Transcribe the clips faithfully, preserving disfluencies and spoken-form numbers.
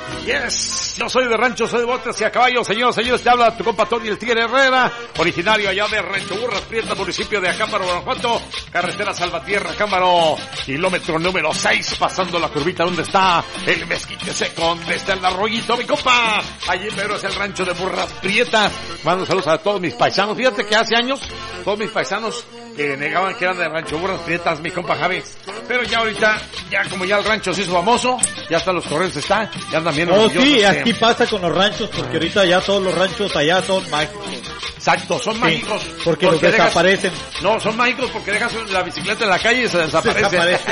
Yes, yo soy de rancho, soy de botes y a caballo, señoras y señores, te habla tu compa Tony el Tigre Herrera, originario allá de Rancho Burras Prietas, municipio de Acámbaro, Guanajuato, carretera Salvatierra, Acámbaro, kilómetro número seis, pasando la curvita donde está el mezquite seco, donde está el arroyito, mi compa, allí pero es el rancho de Burras Prietas. Mando saludos a todos mis paisanos, fíjate que hace años todos mis paisanos que negaban que eran de Rancho Burras Prietas, mi compa Javi, pero ya ahorita, ya como ya el rancho se hizo famoso, ya hasta los correos están, ya andan bien. Oh, sí, aquí pasa con los ranchos, porque ahorita ya todos los ranchos allá son mágicos. Exacto, son Sí, mágicos. porque los dejas- desaparecen. No, son mágicos porque dejas la bicicleta en la calle y se desaparece. Desaparece.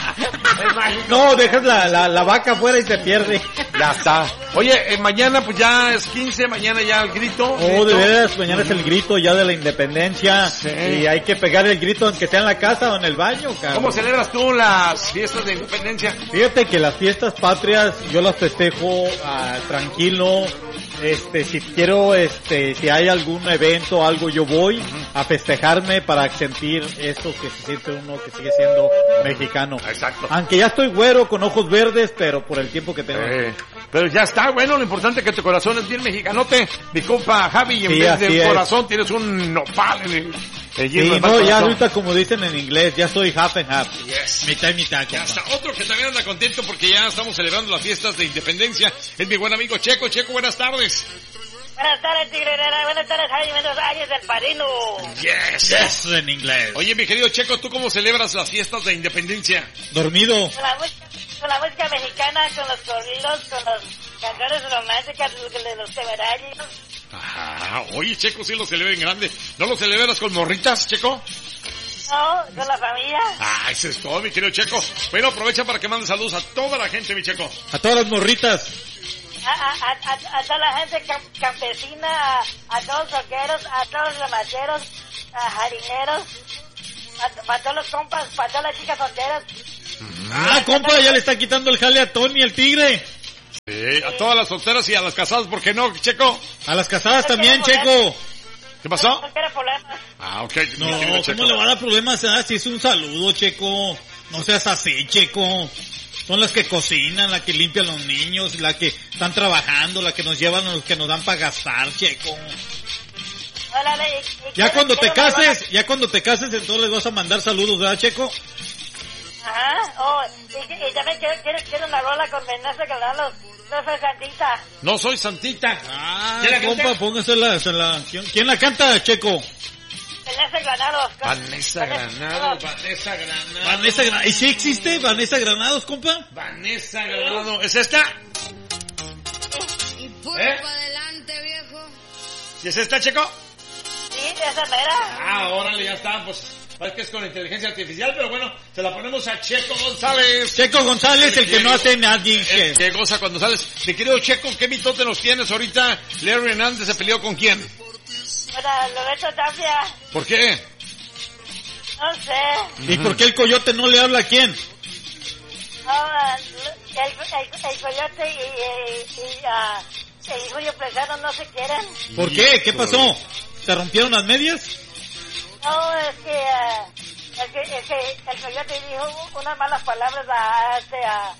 Es mágico. No, dejas la, la, la vaca afuera y se pierde. Ya está. Oye, eh, mañana pues ya es quince, mañana ya el grito. Oh, de grito. veras, mañana es el grito ya de la independencia. Sí. Y hay que pegar el grito aunque sea en la casa o en el baño, cabrón. ¿Cómo celebras tú las fiestas de independencia? Fíjate que las fiestas patrias yo las festejo ah, tranquilo. Este, si quiero, este, si hay algún evento, algo, yo voy a festejarme para sentir eso que se siente uno que sigue siendo mexicano. Exacto. Aunque ya estoy güero con ojos verdes, pero por el tiempo que tengo. Eh, pero ya está, bueno, lo importante es que tu corazón es bien mexicanote. Mi compa Javi, y en Sí, vez de así un es. corazón tienes un nopal en el, el lleno Sí, de no, corazón. ya ahorita como dicen en inglés, ya soy half and half. Yes. Mitad y mitad. Ya compa. está, otro que también anda contento porque ya estamos celebrando las fiestas de independencia es mi buen amigo Checo. Checo, buenas tardes. Buenas tardes, Tigre Herrera. Buenas tardes, Javi Mendoza Arias del Padrino. Yes. Yes, en inglés. Oye, mi querido Checo, ¿tú cómo celebras las fiestas de independencia? Dormido. Con la, música, con la música mexicana, con los corridos, con las canciones románticas de los temerarios. Ah, oye, Checo, sí lo celebra en grande. ¿No lo celebras con morritas, Checo? No, con la familia. Ah, eso es todo, mi querido Checo. Bueno, aprovecha para que mandes saludos a toda la gente, mi Checo. A todas las morritas. A, a, a, a, a toda la gente cam- campesina, a, a todos los roqueros, a todos los ramacheros, a jarineros, a, para todos los compas, para todas las chicas solteras. Ah, compa, ya le está quitando el jale a Tony, el tigre. Sí, a todas las solteras y a las casadas, ¿por qué no, Checo? A las casadas también, Checo. ¿Qué pasó? No quiero problemas. Ah, ok. No, mi querido Checo. ¿cómo le va a dar problemas? Ah, si es un saludo, Checo. No seas así, Checo. Son las que cocinan, las que limpian los niños, las que están trabajando, las que nos llevan, los que nos dan para gastar, Checo. Órale, y- y Ya quiero- cuando te quiero una cases, ya cuando te cases, entonces les vas a mandar saludos, ¿verdad, Checo? rola- Ajá, oh, y, y también quiero, quiero, quiero una rola con Vanessa Granados. No soy santita. No soy santita. Ah, ¿Quién la compa, canta? póngasela. se la- ¿Quién, quién la canta, Checo? Vanessa Granados. Vanessa Granado, Vanessa Granado. Vanessa Granados. ¿Y sí existe Vanessa Granados, compa? Vanessa Granado. ¿Es esta? Y puro ¿Eh? para adelante, viejo. ¿Y es esta, Checo? Sí, esa mera. Ah, órale, ya está, pues parece que es con inteligencia artificial, pero bueno, se la ponemos a Checo González. Checo González, el que no hace nadie. El que goza cuando sales. Mi querido Checo, ¿qué mitote nos tienes ahorita? Larry Hernández se peleó con quién? Bueno, Loreto Tapia. ¿Por qué? No sé. ¿Y por qué el coyote no le habla a quién? Ahora, el, el, el coyote y, y, y ah, el Julio Plesano no se quieren. ¿Por qué? ¿Qué pasó? ¿Se rompieron las medias? No, es que, ah, es que, es que el coyote dijo unas malas palabras a, a, este, a,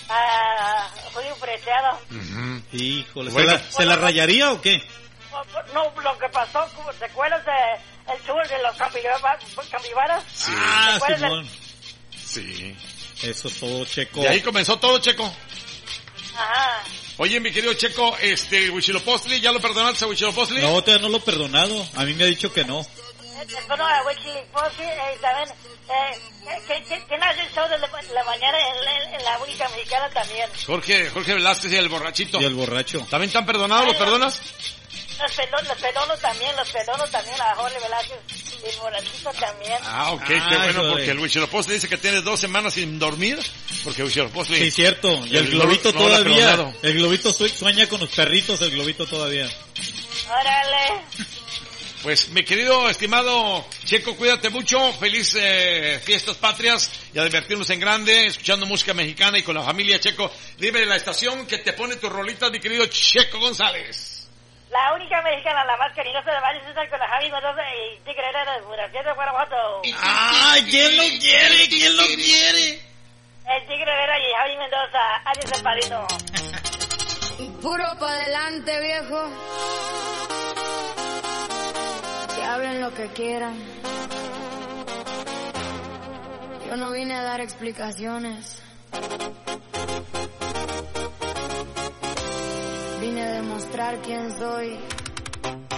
a Julio Preciado. Híjole, Bueno. ¿se, la, ¿se la rayaría o qué? No, lo que pasó, como ¿te acuerdas de el tour de los capibaras? capibaras? Ah, ¿Te acuerdas de- Simón. Sí. Eso es todo, Checo. De ahí comenzó todo, Checo. Ajá. Oye, mi querido Checo, este, Huitzilopochtli, ¿ya lo perdonaste a Huitzilopochtli? No, todavía no lo he perdonado. A mí me ha dicho que no. Bueno, a Huitzilopochtli, eh, también, eh, ¿quién, quién, quién hace el show de la, la mañana en, la- en la única mexicana también? Jorge, Jorge Velázquez y el borrachito. Y el borracho. ¿También están perdonados? ¿Los perdonas? Los pelonos, los pelonos también, los pelonos también, a Jorge Velázquez y el borrachito también. Ah, ok, Ah, qué bueno, híjole. porque el Huitzilopochtli dice que tienes dos semanas sin dormir, porque Huitzilopochtli... Sí, cierto. Y el El globito no- no lo ha todavía. perdonado. El globito sue- sueña con los perritos, el globito todavía. Órale. Pues, mi querido, estimado Checo, cuídate mucho, feliz eh, fiestas patrias y a divertirnos en grande, escuchando música mexicana y con la familia Checo. Dime la estación que te pone tus rolitas, mi querido Checo González. La única mexicana, la más cariñosa de varios, es con la Javi Mendoza y Tigre Herrera de Muración de Guanajuato. ¡Ay, quién lo quiere! ¿Quién lo quiere? El Tigre Herrera y Javi Mendoza, Arias del Padrino. Puro pa' adelante, viejo. Que hablen lo que quieran. Yo no vine a dar explicaciones. Vine a demostrar quién soy.